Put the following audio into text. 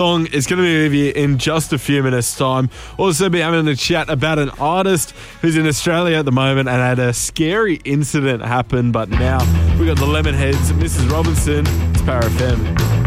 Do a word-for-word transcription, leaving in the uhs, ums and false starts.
Song is going to be with you in just a few minutes' time. Also be having a chat about an artist who's in Australia at the moment and had a scary incident happen, but now we've got the Lemonheads, Missus Robinson. It's Power F M.